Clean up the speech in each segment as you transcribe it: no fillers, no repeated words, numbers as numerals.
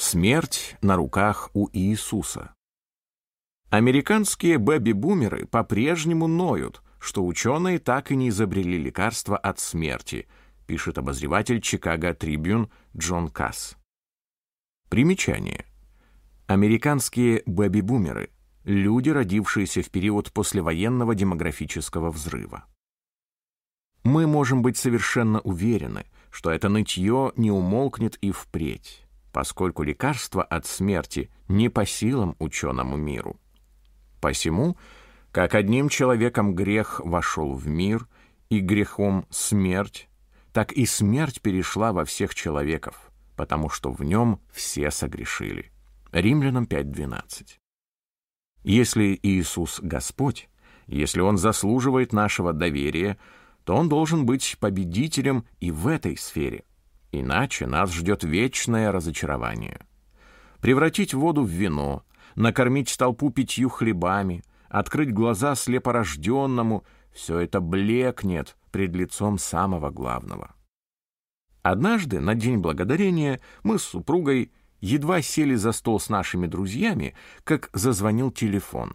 Смерть на руках у Иисуса. Американские бэби-бумеры по-прежнему ноют, что ученые так и не изобрели лекарства от смерти, пишет обозреватель Chicago Tribune Джон Касс. Примечание. Американские бэби-бумеры – люди, родившиеся в период послевоенного демографического взрыва. Мы можем быть совершенно уверены, что это нытье не умолкнет и впредь, поскольку лекарство от смерти не по силам ученому миру. Посему, как одним человеком грех вошел в мир, и грехом смерть, так и смерть перешла во всех человеков, потому что в нем все согрешили. Римлянам 5:12. Если Иисус Господь, если Он заслуживает нашего доверия, то Он должен быть победителем и в этой сфере. Иначе нас ждет вечное разочарование. Превратить воду в вино, накормить толпу 5 хлебами, открыть глаза слепорожденному — все это блекнет пред лицом самого главного. Однажды, на День Благодарения, мы с супругой едва сели за стол с нашими друзьями, как зазвонил телефон.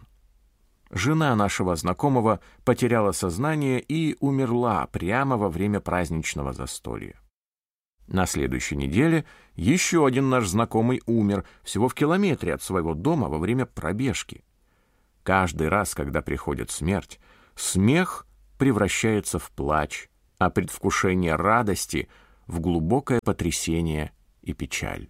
Жена нашего знакомого потеряла сознание и умерла прямо во время праздничного застолья. На следующей неделе еще один наш знакомый умер всего в километре от своего дома во время пробежки. Каждый раз, когда приходит смерть, смех превращается в плач, а предвкушение радости — в глубокое потрясение и печаль.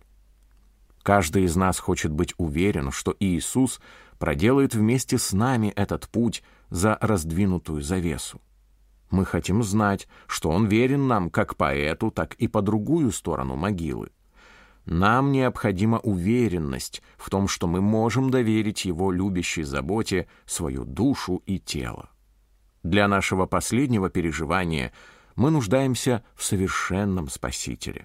Каждый из нас хочет быть уверен, что Иисус проделает вместе с нами этот путь за раздвинутую завесу. Мы хотим знать, что Он верен нам как по эту, так и по другую сторону могилы. Нам необходима уверенность в том, что мы можем доверить Его любящей заботе свою душу и тело. Для нашего последнего переживания мы нуждаемся в совершенном Спасителе.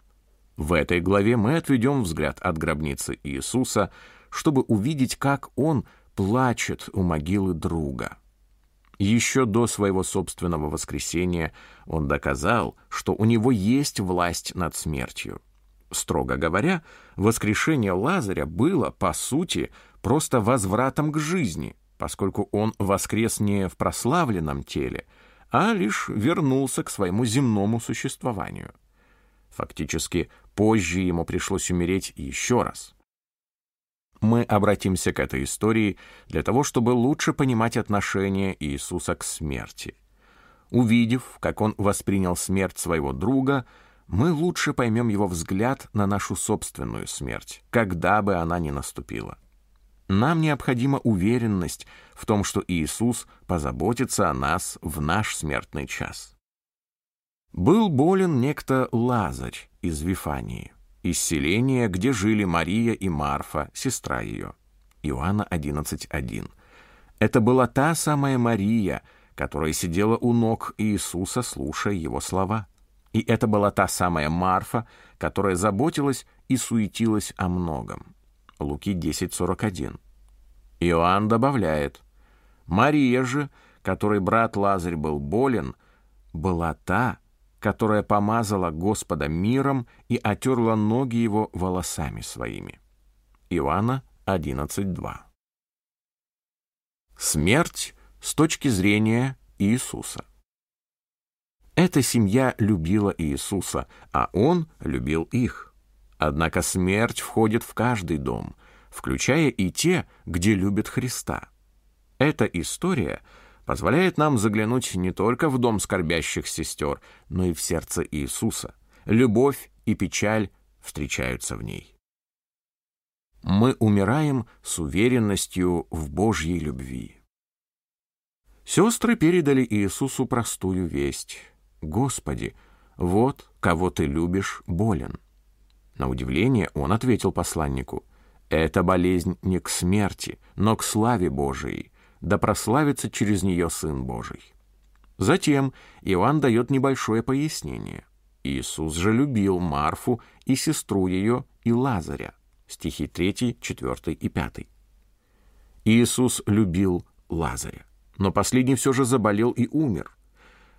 В этой главе мы отведем взгляд от гробницы Иисуса, чтобы увидеть, как Он плачет у могилы друга. Еще до своего собственного воскресения Он доказал, что у Него есть власть над смертью. Строго говоря, воскрешение Лазаря было, по сути, просто возвратом к жизни, поскольку он воскрес не в прославленном теле, а лишь вернулся к своему земному существованию. Фактически, позже ему пришлось умереть еще раз. Мы обратимся к этой истории для того, чтобы лучше понимать отношение Иисуса к смерти. Увидев, как Он воспринял смерть своего друга, мы лучше поймем Его взгляд на нашу собственную смерть, когда бы она ни наступила. Нам необходима уверенность в том, что Иисус позаботится о нас в наш смертный час. Был болен некто Лазарь из Вифании, из селения, где жили Мария и Марфа, сестра ее. Иоанна 11:1. Это была та самая Мария, которая сидела у ног Иисуса, слушая Его слова. И это была та самая Марфа, которая заботилась и суетилась о многом. Луки 10:41. Иоанн добавляет: Мария же, которой брат Лазарь был болен, была та, которая помазала Господа миром и отерла ноги Его волосами своими. Иоанна 11:2. Смерть с точки зрения Иисуса. Эта семья любила Иисуса, а Он любил их. Однако смерть входит в каждый дом, включая и те, где любят Христа. Эта история позволяет нам заглянуть не только в дом скорбящих сестер, но и в сердце Иисуса. Любовь и печаль встречаются в ней. Мы умираем с уверенностью в Божьей любви. Сестры передали Иисусу простую весть: «Господи, вот кого Ты любишь, болен». На удивление Он ответил посланнику: «Эта болезнь не к смерти, но к славе Божией, да прославится через нее Сын Божий». Затем Иоанн дает небольшое пояснение. Иисус же любил Марфу и сестру ее и Лазаря. Стихи 3, 4 и 5. Иисус любил Лазаря, но последний все же заболел и умер.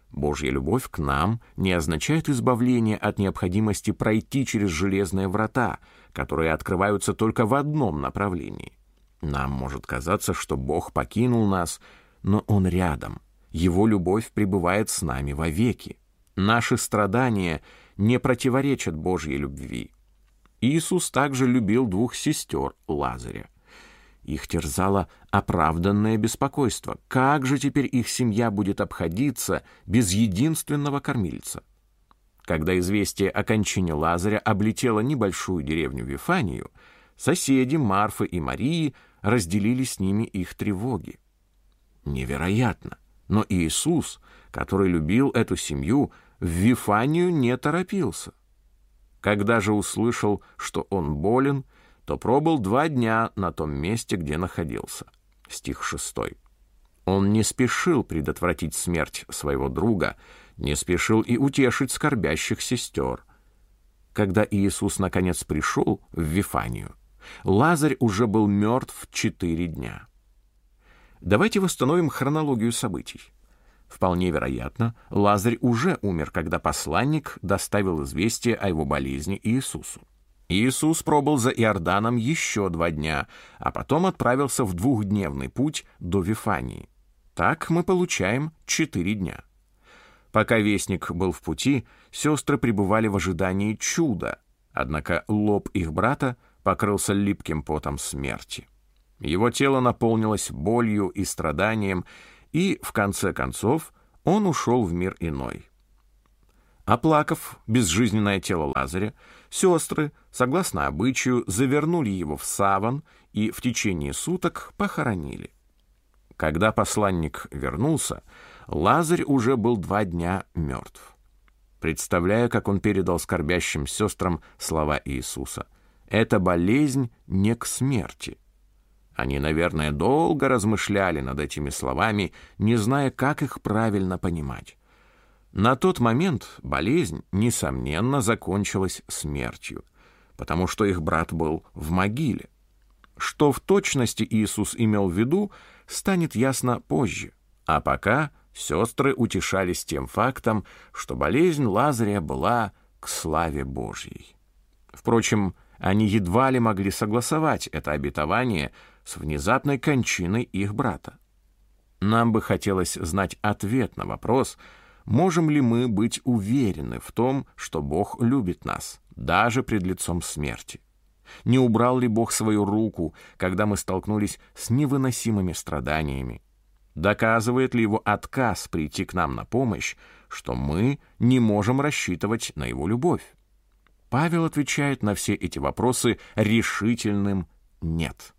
Божья любовь к нам не означает избавление от необходимости пройти через железные врата, которые открываются только в одном направлении. Нам может казаться, что Бог покинул нас, но Он рядом. Его любовь пребывает с нами вовеки. Наши страдания не противоречат Божьей любви. Иисус также любил двух сестер Лазаря. Их терзало оправданное беспокойство. Как же теперь их семья будет обходиться без единственного кормильца? Когда известие о кончине Лазаря облетело небольшую деревню Вифанию, соседи Марфы и Марии разделили с ними их тревоги. Невероятно! Но Иисус, который любил эту семью, в Вифанию не торопился. Когда же услышал, что он болен, то пробыл 2 дня на том месте, где находился. Стих 6. Он не спешил предотвратить смерть своего друга, не спешил и утешить скорбящих сестер. Когда Иисус наконец пришел в Вифанию, Лазарь уже был мертв 4 дня. Давайте восстановим хронологию событий. Вполне вероятно, Лазарь уже умер, когда посланник доставил известие о его болезни Иисусу. Иисус пробыл за Иорданом еще 2 дня, а потом отправился в 2-дневный путь до Вифании. Так мы получаем 4 дня. Пока вестник был в пути, сестры пребывали в ожидании чуда, однако лоб их брата покрылся липким потом смерти. Его тело наполнилось болью и страданием, и, в конце концов, он ушел в мир иной. Оплакав безжизненное тело Лазаря, сестры, согласно обычаю, завернули его в саван и в течение суток похоронили. Когда посланник вернулся, Лазарь уже был 2 дня мертв. Представляю, как он передал скорбящим сестрам слова Иисуса: «Эта болезнь не к смерти». Они, наверное, долго размышляли над этими словами, не зная, как их правильно понимать. На тот момент болезнь, несомненно, закончилась смертью, потому что их брат был в могиле. Что в точности Иисус имел в виду, станет ясно позже. А пока сестры утешались тем фактом, что болезнь Лазаря была к славе Божьей. Впрочем, они едва ли могли согласовать это обетование с внезапной кончиной их брата. Нам бы хотелось знать ответ на вопрос, можем ли мы быть уверены в том, что Бог любит нас, даже пред лицом смерти? Не убрал ли Бог свою руку, когда мы столкнулись с невыносимыми страданиями? Доказывает ли его отказ прийти к нам на помощь, что мы не можем рассчитывать на его любовь? Павел отвечает на все эти вопросы решительным «нет».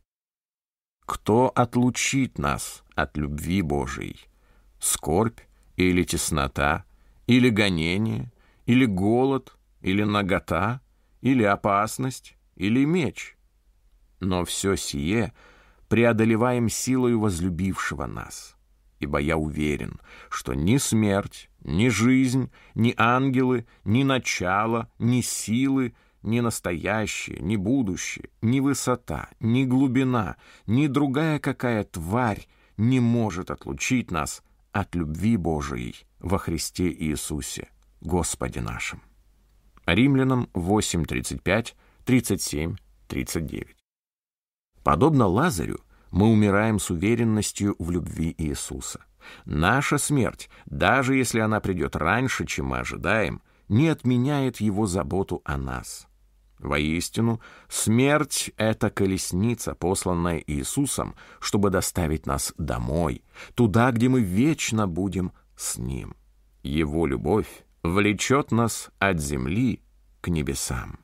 Кто отлучит нас от любви Божией? Скорбь или теснота, или гонение, или голод, или нагота, или опасность, или меч? Но все сие преодолеваем силою возлюбившего нас. Ибо я уверен, что ни смерть, ни жизнь, ни ангелы, ни начало, ни силы, ни настоящее, ни будущее, ни высота, ни глубина, ни другая какая тварь не может отлучить нас от любви Божией во Христе Иисусе, Господе нашим. Римлянам 8:35, 37, 39. Подобно Лазарю, мы умираем с уверенностью в любви Иисуса. Наша смерть, даже если она придет раньше, чем мы ожидаем, не отменяет его заботу о нас. Воистину, смерть — это колесница, посланная Иисусом, чтобы доставить нас домой, туда, где мы вечно будем с Ним. Его любовь влечет нас от земли к небесам.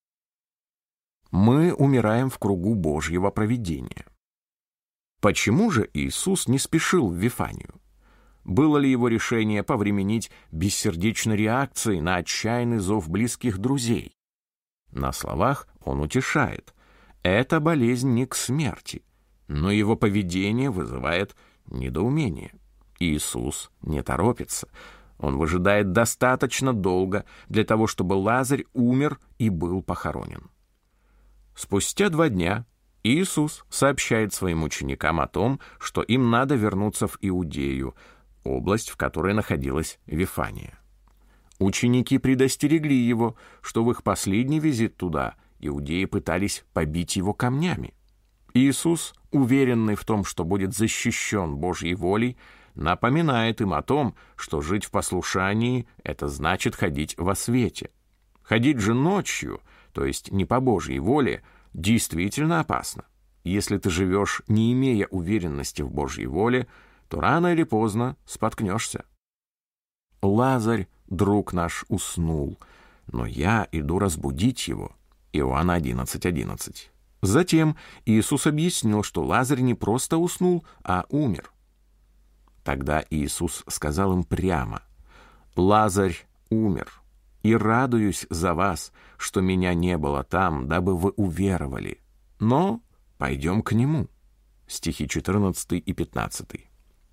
Мы умираем в кругу Божьего провидения. Почему же Иисус не спешил в Вифанию? Было ли его решение повременить бессердечной реакцией на отчаянный зов близких друзей? На словах он утешает: эта болезнь не к смерти, но его поведение вызывает недоумение. Иисус не торопится. Он выжидает достаточно долго для того, чтобы Лазарь умер и был похоронен. Спустя 2 дня Иисус сообщает своим ученикам о том, что им надо вернуться в Иудею. область, в которой находилась Вифания. Ученики предостерегли его, что в их последний визит туда иудеи пытались побить его камнями. Иисус, уверенный в том, что будет защищен Божьей волей, напоминает им о том, что жить в послушании — это значит ходить во свете. Ходить же ночью, то есть не по Божьей воле, действительно опасно. Если ты живешь, не имея уверенности в Божьей воле, то рано или поздно споткнешься. Лазарь, друг наш, уснул, но я иду разбудить его. Иоанна 11:11. Затем Иисус объяснил, что Лазарь не просто уснул, а умер. Тогда Иисус сказал им прямо: «Лазарь умер, и радуюсь за вас, что меня не было там, дабы вы уверовали. Но пойдем к нему». Стихи 14 и 15.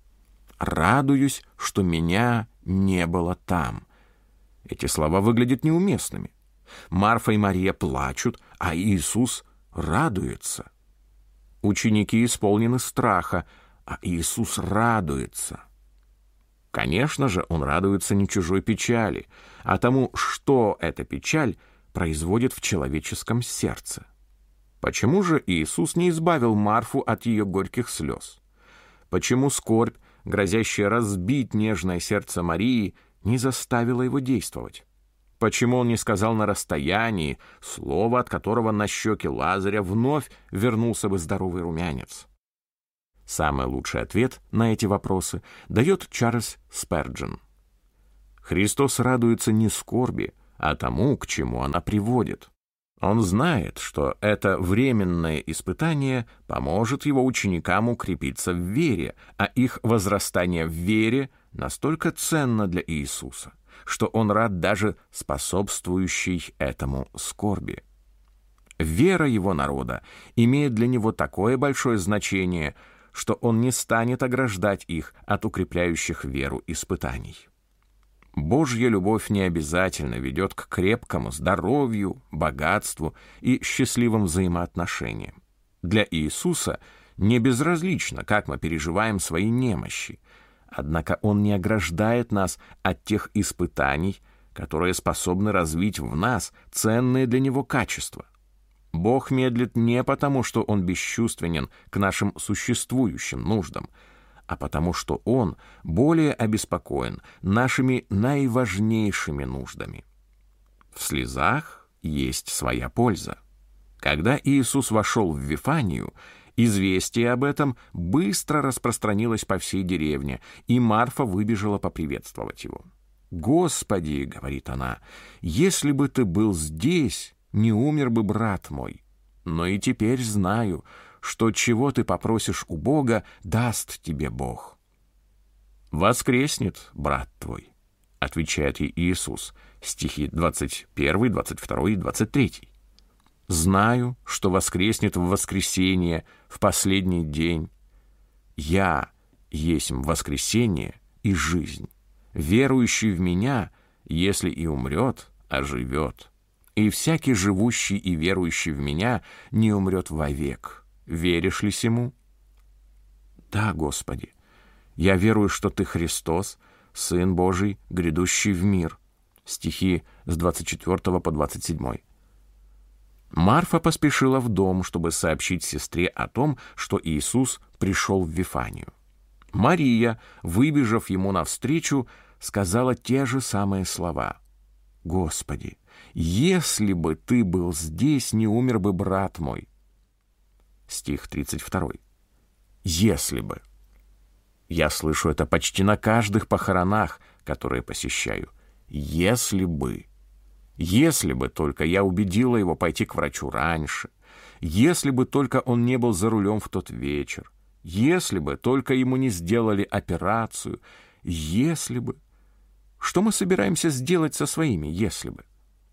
«Радуюсь, что меня не было там». Эти слова выглядят неуместными. Марфа и Мария плачут, а Иисус радуется. Ученики исполнены страха, а Иисус радуется. Конечно же, он радуется не чужой печали, а тому, что эта печаль производит в человеческом сердце. Почему же Иисус не избавил Марфу от ее горьких слез? Почему скорбь, грозящая разбить нежное сердце Марии, не заставила его действовать? Почему он не сказал на расстоянии слово, от которого на щеке Лазаря вновь вернулся бы здоровый румянец? Самый лучший ответ на эти вопросы дает Чарльз Сперджен. Христос радуется не скорби, а тому, к чему она приводит. Он знает, что это временное испытание поможет его ученикам укрепиться в вере, а их возрастание в вере настолько ценно для Иисуса, что он рад даже способствующей этому скорби. Вера его народа имеет для него такое большое значение, что он не станет ограждать их от укрепляющих веру испытаний. Божья любовь не обязательно ведет к крепкому здоровью, богатству и счастливым взаимоотношениям. Для Иисуса не безразлично, как мы переживаем свои немощи, однако Он не ограждает нас от тех испытаний, которые способны развить в нас ценные для Него качества. Бог медлит не потому, что Он бесчувственен к нашим существующим нуждам, а потому что Он более обеспокоен нашими наиважнейшими нуждами. В слезах есть своя польза. Когда Иисус вошел в Вифанию, известие об этом быстро распространилось по всей деревне, и Марфа выбежала поприветствовать его. «Господи, — говорит она, — если бы ты был здесь, не умер бы брат мой. Но и теперь знаю, что чего ты попросишь у Бога, даст тебе Бог». «Воскреснет брат твой», — отвечает ей Иисус, стихи 21, 22 и 23. «Знаю, что воскреснет в воскресенье, в последний день. Я есть воскресение и жизнь. Верующий в Меня, если и умрет, оживет. И всякий живущий и верующий в Меня не умрет вовек. Веришь ли сему?» «Да, Господи, я верую, что Ты Христос, Сын Божий, грядущий в мир». Стихи с 24 по 27. Марфа поспешила в дом, чтобы сообщить сестре о том, что Иисус пришел в Вифанию. Мария, выбежав ему навстречу, сказала те же самые слова: «Господи, если бы Ты был здесь, не умер бы брат мой». Стих 32. «Если бы». Я слышу это почти на каждых похоронах, которые посещаю. «Если бы». Если бы только я убедила его пойти к врачу раньше. Если бы только он не был за рулем в тот вечер. Если бы только ему не сделали операцию. Если бы. Что мы собираемся сделать со своими «если бы»?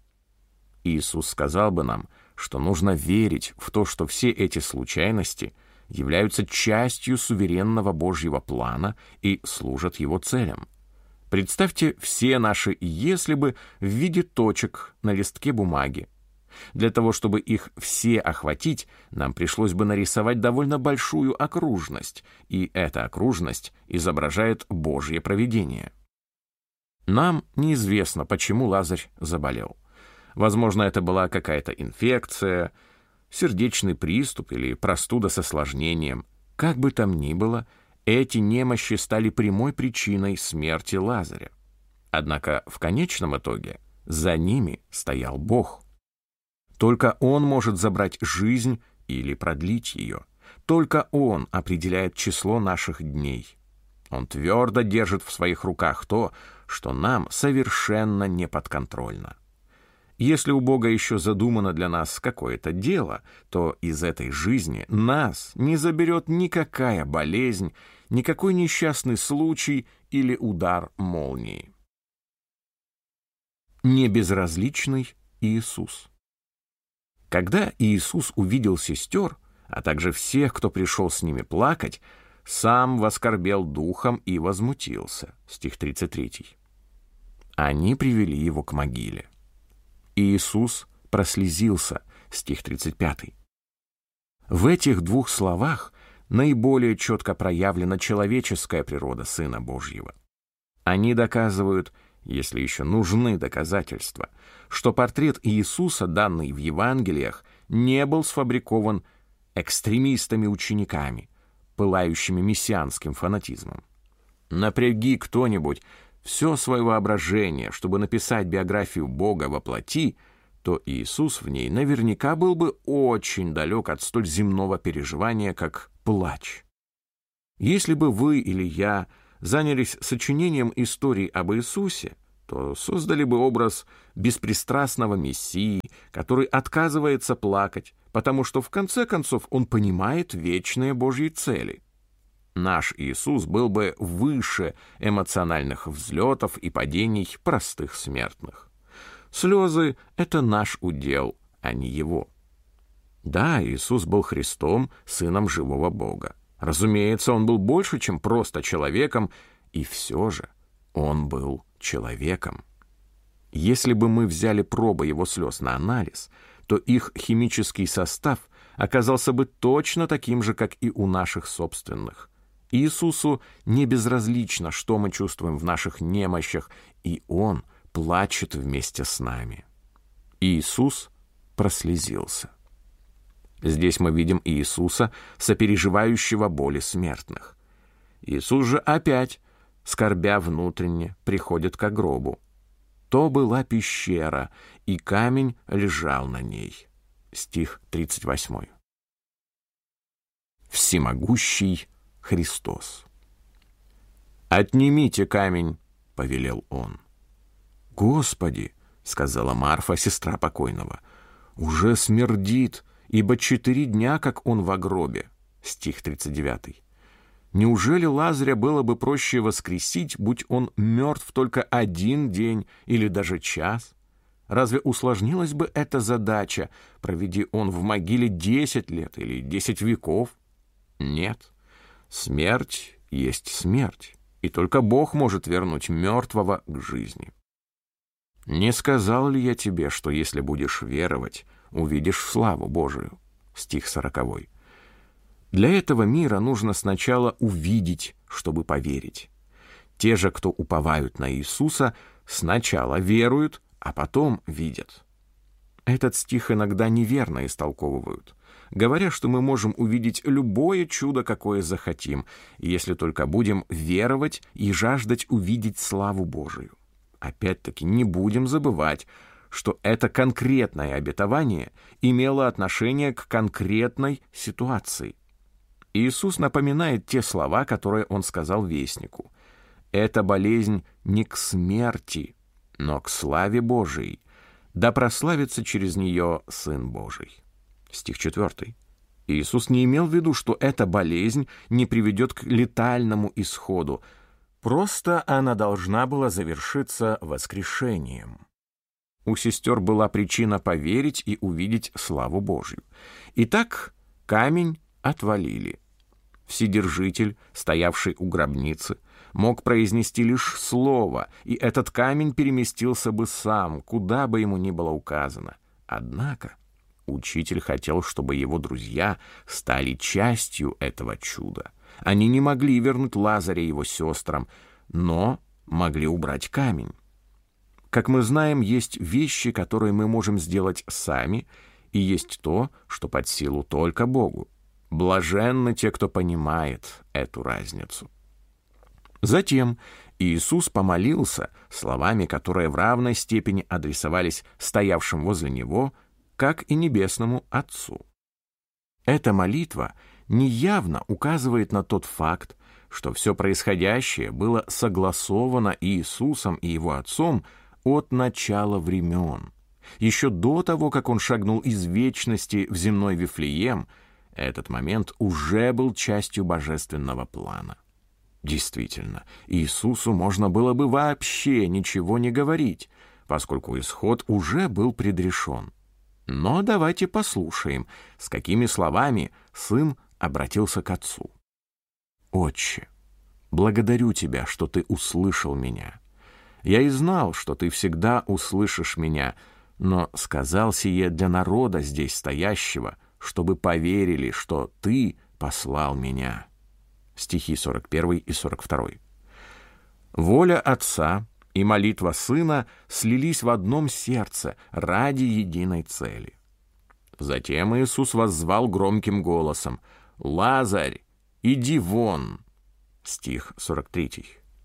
Иисус сказал бы нам, что нужно верить в то, что все эти случайности являются частью суверенного Божьего плана и служат Его целям. Представьте все наши «если бы» в виде точек на листке бумаги. Для того, чтобы их все охватить, нам пришлось бы нарисовать довольно большую окружность, и эта окружность изображает Божье провидение. Нам неизвестно, почему Лазарь заболел. Возможно, это была какая-то инфекция, сердечный приступ или простуда с осложнением. Как бы там ни было, эти немощи стали прямой причиной смерти Лазаря. Однако в конечном итоге за ними стоял Бог. Только Он может забрать жизнь или продлить ее. Только Он определяет число наших дней. Он твердо держит в своих руках то, что нам совершенно не подконтрольно. Если у Бога еще задумано для нас какое-то дело, то из этой жизни нас не заберет никакая болезнь, никакой несчастный случай или удар молнии. Небезразличный Иисус. Когда Иисус увидел сестер, а также всех, кто пришел с ними плакать, сам воскорбел духом и возмутился. Стих 33. Они привели его к могиле. Иисус прослезился. Стих 35. В этих двух словах наиболее четко проявлена человеческая природа Сына Божьего. Они доказывают, если еще нужны доказательства, что портрет Иисуса, данный в Евангелиях, не был сфабрикован экстремистами-учениками, пылающими мессианским фанатизмом. Напряги кто-нибудь все свое воображение, чтобы написать биографию Бога во плоти, то Иисус в ней наверняка был бы очень далек от столь земного переживания, как плач. Если бы вы или я занялись сочинением истории об Иисусе, то создали бы образ беспристрастного Мессии, который отказывается плакать, потому что в конце концов он понимает вечные Божьи цели. Наш Иисус был бы выше эмоциональных взлетов и падений простых смертных. Слезы — это наш удел, а не его. Да, Иисус был Христом, Сыном живого Бога. Разумеется, он был больше, чем просто человеком, и все же он был человеком. Если бы мы взяли пробы его слез на анализ, то их химический состав оказался бы точно таким же, как и у наших собственных. Иисусу не безразлично, что мы чувствуем в наших немощах, и Он плачет вместе с нами. Иисус прослезился. Здесь мы видим Иисуса, сопереживающего боли смертных. Иисус же опять, скорбя внутренне, приходит к гробу. То была пещера, и камень лежал на ней. Стих 38. Всемогущий Христос. «Отнимите камень», — повелел он. «Господи», — сказала Марфа, сестра покойного, — «уже смердит, ибо 4 дня, как он во гробе». Стих 39. Неужели Лазаря было бы проще воскресить, будь он мертв только 1 день или даже час? Разве усложнилась бы эта задача, проведи он в могиле 10 лет или 10 веков? Нет. Смерть есть смерть, и только Бог может вернуть мертвого к жизни. «Не сказал ли я тебе, что если будешь веровать, увидишь славу Божию?» Стих 40. Для этого мира нужно сначала увидеть, чтобы поверить. Те же, кто уповают на Иисуса, сначала веруют, а потом видят. Этот стих иногда неверно истолковывают, говоря, что мы можем увидеть любое чудо, какое захотим, если только будем веровать и жаждать увидеть славу Божию. Опять-таки не будем забывать, что это конкретное обетование имело отношение к конкретной ситуации. Иисус напоминает те слова, которые Он сказал вестнику. «Эта болезнь не к смерти, но к славе Божией, да прославится через нее Сын Божий». Стих 4. Иисус не имел в виду, что эта болезнь не приведет к летальному исходу, просто она должна была завершиться воскрешением. У сестер была причина поверить и увидеть славу Божью. Итак, камень отвалили. Вседержитель, стоявший у гробницы, мог произнести лишь слово, и этот камень переместился бы сам, куда бы ему ни было указано. Однако учитель хотел, чтобы его друзья стали частью этого чуда. Они не могли вернуть Лазаря его сестрам, но могли убрать камень. Как мы знаем, есть вещи, которые мы можем сделать сами, и есть то, что под силу только Богу. Блаженны те, кто понимает эту разницу. Затем Иисус помолился словами, которые в равной степени адресовались стоявшим возле Него, как и Небесному Отцу. Эта молитва неявно указывает на тот факт, что все происходящее было согласовано Иисусом и Его Отцом от начала времен. Еще до того, как Он шагнул из вечности в земной Вифлеем, этот момент уже был частью божественного плана. Действительно, Иисусу можно было бы вообще ничего не говорить, поскольку исход уже был предрешен. Но давайте послушаем, с какими словами Сын обратился к Отцу. «Отче, благодарю Тебя, что Ты услышал меня. Я и знал, что Ты всегда услышишь меня, но сказал сие для народа здесь стоящего, чтобы поверили, что Ты послал меня». Стихи 41 и 42. Воля Отца и молитва Сына слились в одном сердце ради единой цели. Затем Иисус воззвал громким голосом: «Лазарь, иди вон!» Стих 43.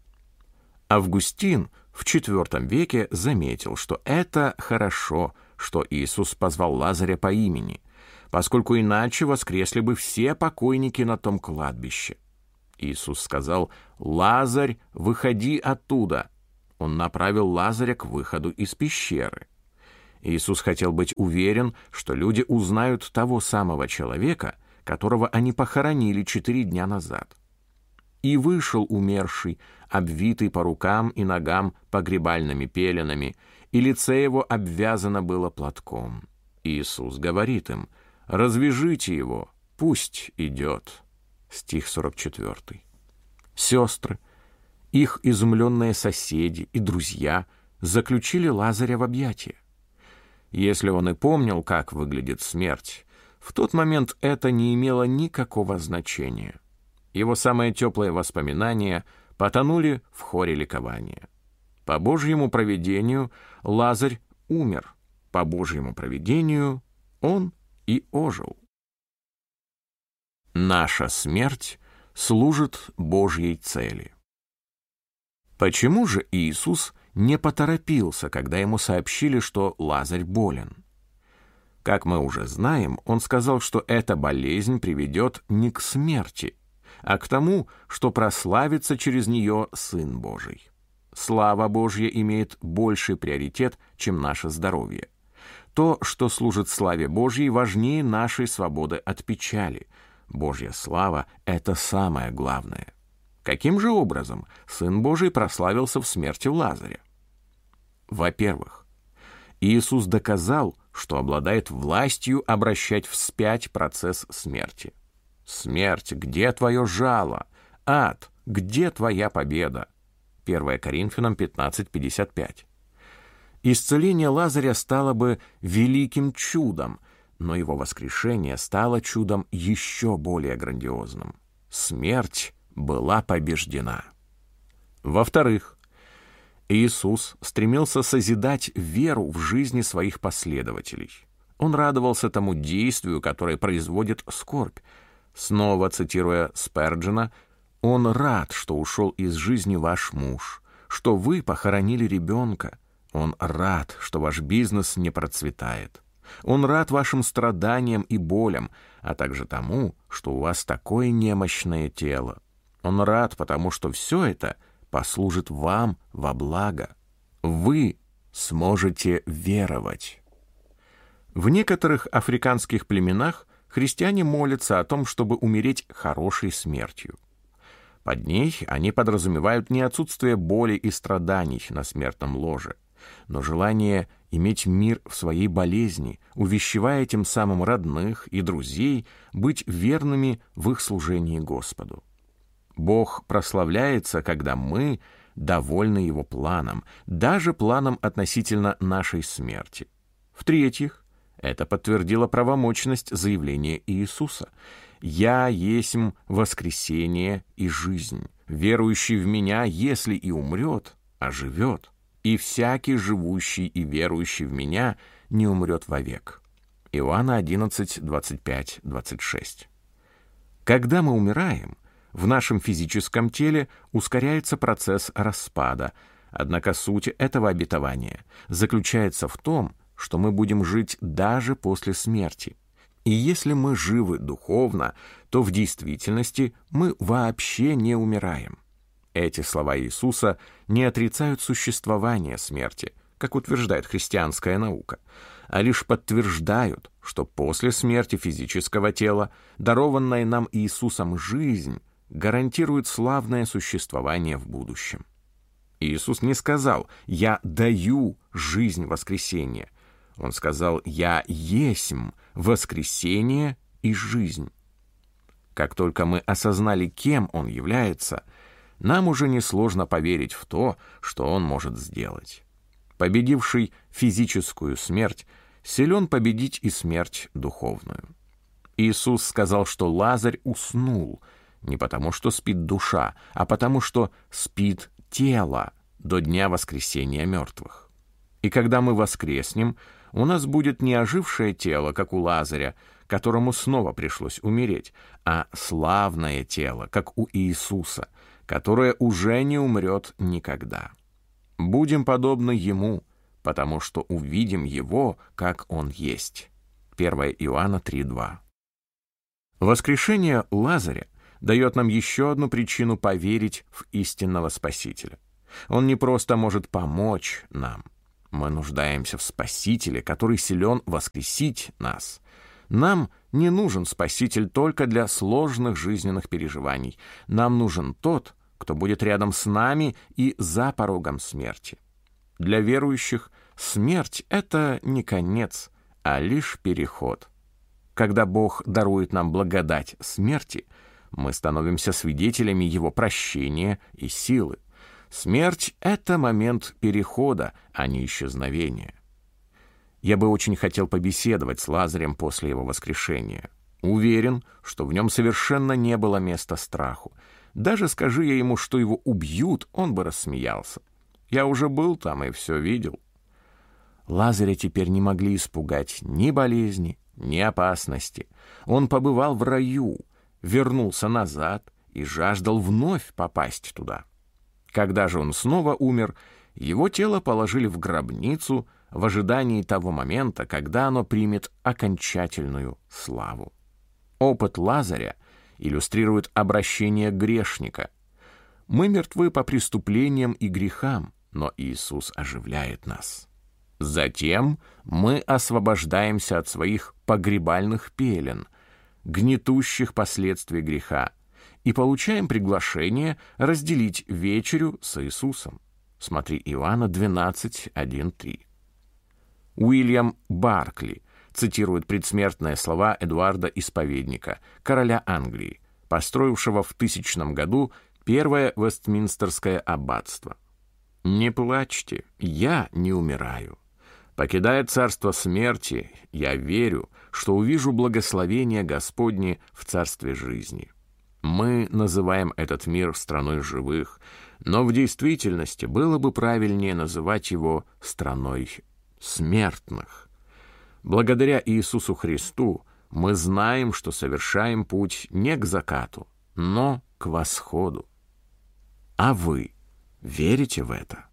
Августин в IV веке заметил, что это хорошо, что Иисус позвал Лазаря по имени, поскольку иначе воскресли бы все покойники на том кладбище. Иисус сказал: «Лазарь, выходи оттуда». Он направил Лазаря к выходу из пещеры. Иисус хотел быть уверен, что люди узнают того самого человека, которого они похоронили 4 дня назад. «И вышел умерший, обвитый по рукам и ногам погребальными пеленами, и лице его обвязано было платком». Иисус говорит им: «Развяжите его, пусть идет». Стих 44. Сестры, их изумленные соседи и друзья заключили Лазаря в объятия. Если он и помнил, как выглядит смерть, в тот момент это не имело никакого значения. Его самые теплые воспоминания потонули в хоре ликования. По Божьему провидению Лазарь умер, по Божьему провидению он и ожил. Наша смерть служит Божьей цели. Почему же Иисус не поторопился, когда ему сообщили, что Лазарь болен? Как мы уже знаем, он сказал, что эта болезнь приведет не к смерти, а к тому, что прославится через нее Сын Божий. Слава Божья имеет больший приоритет, чем наше здоровье. То, что служит славе Божьей, важнее нашей свободы от печали. Божья слава — это самое главное. Каким же образом Сын Божий прославился в смерти Лазаря? Во-первых, Иисус доказал, что обладает властью обращать вспять процесс смерти. «Смерть, где твое жало? Ад, где твоя победа?» 1 Коринфянам 15:55. Исцеление Лазаря стало бы великим чудом, но его воскрешение стало чудом еще более грандиозным. Смерть была побеждена. Во-вторых, Иисус стремился созидать веру в жизни своих последователей. Он радовался тому действию, которое производит скорбь. Снова цитируя Спержена: «Он рад, что ушел из жизни ваш муж, что вы похоронили ребенка. Он рад, что ваш бизнес не процветает. Он рад вашим страданиям и болям, а также тому, что у вас такое немощное тело. Он рад, потому что все это послужит вам во благо. Вы сможете веровать». В некоторых африканских племенах христиане молятся о том, чтобы умереть хорошей смертью. Под ней они подразумевают не отсутствие боли и страданий на смертном ложе, но желание иметь мир в своей болезни, увещевая тем самым родных и друзей быть верными в их служении Господу. Бог прославляется, когда мы довольны Его планом, даже планом относительно нашей смерти. В-третьих, Это подтвердило правомочность заявления Иисуса. «Я есмь воскресение и жизнь. Верующий в Меня, если и умрет, оживет. И всякий живущий и верующий в Меня не умрет вовек». Иоанна 11, 25, 26. Когда мы умираем, в нашем физическом теле ускоряется процесс распада, однако суть этого обетования заключается в том, что мы будем жить даже после смерти. И если мы живы духовно, то в действительности мы вообще не умираем. Эти слова Иисуса не отрицают существование смерти, как утверждает христианская наука, а лишь подтверждают, что после смерти физического тела дарованная нам Иисусом жизнь гарантирует славное существование в будущем. Иисус не сказал «Я даю жизнь воскресения». Он сказал «Я есмь воскресение и жизнь». Как только мы осознали, кем Он является, нам уже несложно поверить в то, что Он может сделать. Победивший физическую смерть силен победить и смерть духовную. Иисус сказал, что Лазарь уснул не потому, что спит душа, а потому, что спит тело до дня воскресения мертвых. И когда мы воскреснем, у нас будет не ожившее тело, как у Лазаря, которому снова пришлось умереть, а славное тело, как у Иисуса, которое уже не умрет никогда. Будем подобны Ему, потому что увидим Его, как Он есть. 1 Иоанна 3:2. Воскрешение Лазаря дает нам еще одну причину поверить в истинного Спасителя. Он не просто может помочь нам. Мы нуждаемся в Спасителе, который силен воскресить нас. Нам не нужен Спаситель только для сложных жизненных переживаний. Нам нужен тот, кто будет рядом с нами и за порогом смерти. Для верующих смерть — это не конец, а лишь переход. Когда Бог дарует нам благодать смерти, мы становимся свидетелями Его прощения и силы. Смерть — это момент перехода, а не исчезновения. Я бы очень хотел побеседовать с Лазарем после его воскрешения. Уверен, что в нем совершенно не было места страху. Даже скажи я ему, что его убьют, он бы рассмеялся. Я уже был там и все видел. Лазаря теперь не могли испугать ни болезни, ни опасности. Он побывал в раю, вернулся назад и жаждал вновь попасть туда. Когда же он снова умер, его тело положили в гробницу в ожидании того момента, когда оно примет окончательную славу. Опыт Лазаря иллюстрирует обращение грешника. Мы мертвы по преступлениям и грехам, но Иисус оживляет нас. Затем мы освобождаемся от своих погребальных пелен, гнетущих последствий греха, и получаем приглашение разделить вечерю с Иисусом. Смотри Иоанна 12, 1-3. Уильям Баркли цитирует предсмертные слова Эдуарда Исповедника, короля Англии, построившего в 1000 году первое Вестминстерское аббатство. «Не плачьте, я не умираю. Покидая царство смерти, я верю, что увижу благословение Господне в царстве жизни. Мы называем этот мир страной живых, но в действительности было бы правильнее называть его страной смертных. Благодаря Иисусу Христу мы знаем, что совершаем путь не к закату, но к восходу. А вы верите в это?